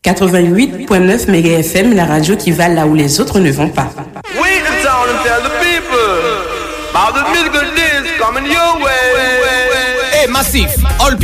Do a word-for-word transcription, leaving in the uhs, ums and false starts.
quatre-vingt-huit point neuf méga F M, la radio qui va là où les autres ne vont pas. We in town and tell the people about the musical days coming your way. Hey, Massif, all